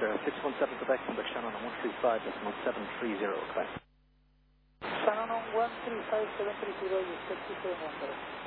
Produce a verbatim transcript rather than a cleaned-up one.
Roger, six one seven Quebec, number Shannon on one three five, decimal seven three zero, Quebec. Shannon on one three five, seven three zero, you said two seven one zero.